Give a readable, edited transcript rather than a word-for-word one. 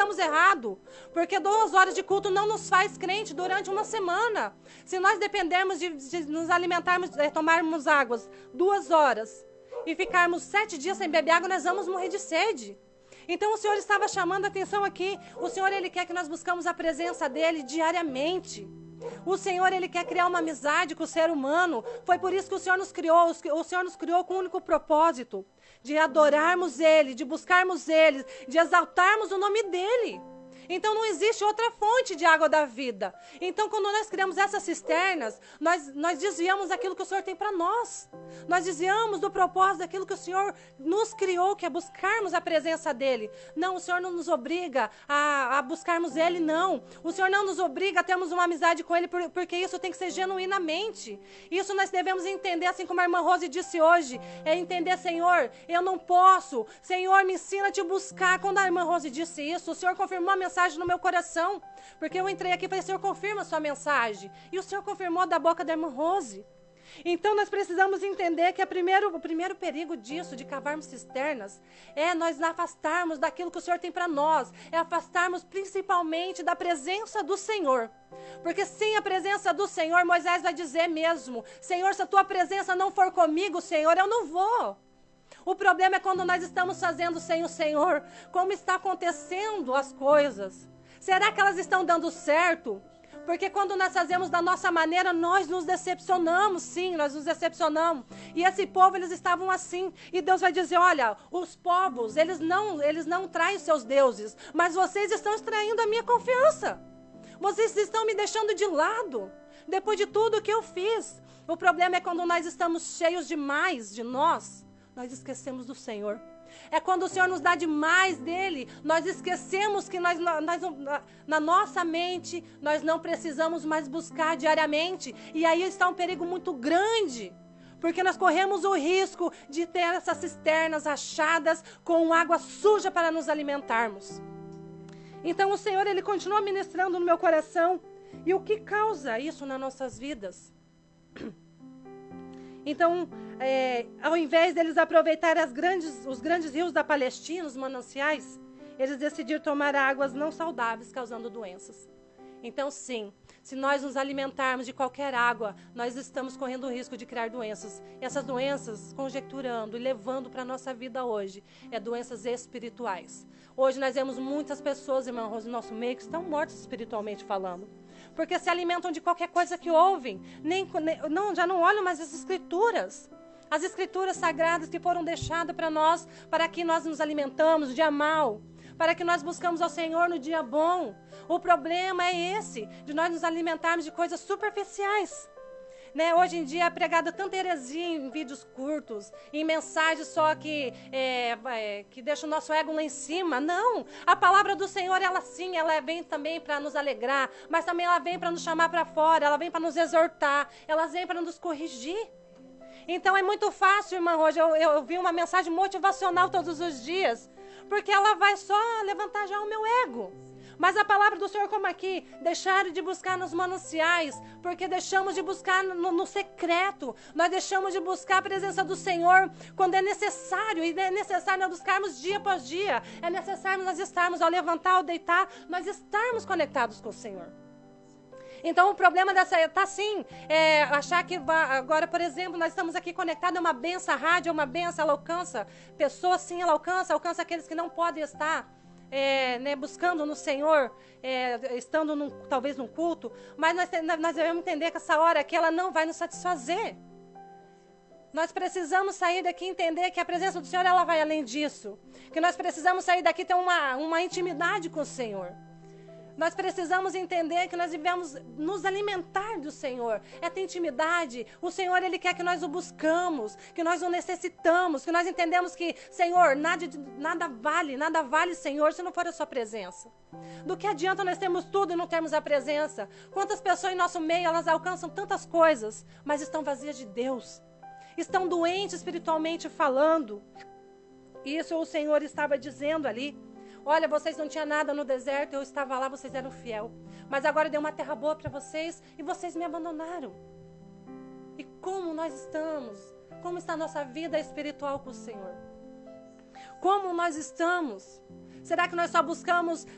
estamos errados. Porque 2 horas de culto não nos faz crente durante uma semana. Se nós dependermos de nos alimentarmos, tomarmos águas 2 horas e ficarmos 7 dias sem beber água, nós vamos morrer de sede. Então o Senhor estava chamando a atenção aqui. O Senhor, Ele quer que nós buscamos a presença dEle diariamente. O Senhor, Ele quer criar uma amizade com o ser humano. Foi por isso que o Senhor nos criou. O Senhor nos criou com o único propósito de adorarmos Ele, de buscarmos Ele, de exaltarmos o nome dEle. Então não existe outra fonte de água da vida. Então quando nós criamos essas cisternas, nós desviamos daquilo que o Senhor tem para nós. Nós desviamos do propósito daquilo que o Senhor nos criou, que é buscarmos a presença dEle. Não, o Senhor não nos obriga a buscarmos Ele, não. O Senhor não nos obriga a termos uma amizade com Ele, porque isso tem que ser genuinamente. Isso nós devemos entender, assim como a irmã Rose disse hoje, é entender, Senhor, eu não posso. Senhor, me ensina a te buscar. Quando a irmã Rose disse isso, o Senhor confirmou a mensagem no meu coração, porque eu entrei aqui e falei, Senhor, confirma a sua mensagem, e o Senhor confirmou da boca da irmã Rose. Então nós precisamos entender que o primeiro perigo disso, de cavarmos cisternas, é nós afastarmos daquilo que o Senhor tem para nós, é afastarmos principalmente da presença do Senhor, porque sem a presença do Senhor, Moisés vai dizer mesmo, Senhor, se a tua presença não for comigo, Senhor, eu não vou. O problema é quando nós estamos fazendo sem o Senhor, como está acontecendo as coisas. Será que elas estão dando certo? Porque quando nós fazemos da nossa maneira, nós nos decepcionamos, sim, nós nos decepcionamos. E esse povo, eles estavam assim. E Deus vai dizer, olha, os povos, eles não traem seus deuses, mas vocês estão extraindo a minha confiança. Vocês estão me deixando de lado, depois de tudo que eu fiz. O problema é quando nós estamos cheios demais de nós esquecemos do Senhor. É quando o Senhor nos dá demais dele, nós esquecemos que na nossa mente, nós não precisamos mais buscar diariamente. E aí está um perigo muito grande, porque nós corremos o risco de ter essas cisternas achadas com água suja para nos alimentarmos. Então o Senhor, Ele continua ministrando no meu coração. E o que causa isso nas nossas vidas? Então, ao invés deles aproveitarem os grandes rios da Palestina, os mananciais, eles decidiram tomar águas não saudáveis, causando doenças. Então, sim, se nós nos alimentarmos de qualquer água, nós estamos correndo o risco de criar doenças. E essas doenças, conjecturando e levando para a nossa vida hoje, doenças espirituais. Hoje nós vemos muitas pessoas, irmão Rose, no nosso meio, que estão mortas espiritualmente falando. Porque se alimentam de qualquer coisa que ouvem. Já não olham mais as escrituras. As escrituras sagradas que foram deixadas para nós, para que nós nos alimentamos no dia mau, para que nós buscamos ao Senhor no dia bom. O problema é esse, de nós nos alimentarmos de coisas superficiais. Hoje em dia é pregada tanta heresia em vídeos curtos, em mensagens só que deixa o nosso ego lá em cima. Não, a palavra do Senhor, ela sim, ela vem também para nos alegrar, mas também ela vem para nos chamar para fora, ela vem para nos exortar, ela vem para nos corrigir. Então é muito fácil, irmã Roja, eu vi uma mensagem motivacional todos os dias, porque ela vai só levantar já o meu ego. Mas a palavra do Senhor, como aqui, deixaram de buscar nos mananciais, porque deixamos de buscar no secreto. Nós deixamos de buscar a presença do Senhor quando é necessário. E é necessário nós buscarmos dia após dia. É necessário nós estarmos, ao levantar, ao deitar, nós estarmos conectados com o Senhor. Então o problema está sim, achar que agora, por exemplo, nós estamos aqui conectados, é uma benção, a rádio é uma benção, ela alcança pessoas, sim, ela alcança aqueles que não podem estar buscando no Senhor, estando talvez num culto, mas nós devemos entender que essa hora aqui ela não vai nos satisfazer. Nós precisamos sair daqui e entender que a presença do Senhor ela vai além disso, que nós precisamos sair daqui e ter uma intimidade com o Senhor. Nós precisamos entender que nós devemos nos alimentar do Senhor. É ter intimidade. O Senhor, Ele quer que nós o buscamos, que nós o necessitamos, que nós entendemos que, Senhor, nada vale, Senhor, se não for a sua presença. Do que adianta nós termos tudo e não termos a presença? Quantas pessoas em nosso meio, elas alcançam tantas coisas, mas estão vazias de Deus. Estão doentes espiritualmente falando. Isso o Senhor estava dizendo ali. Olha, vocês não tinham nada no deserto, eu estava lá, vocês eram fiel. Mas agora deu uma terra boa para vocês e vocês me abandonaram. E como nós estamos? Como está a nossa vida espiritual com o Senhor? Como nós estamos? Será que nós só buscamos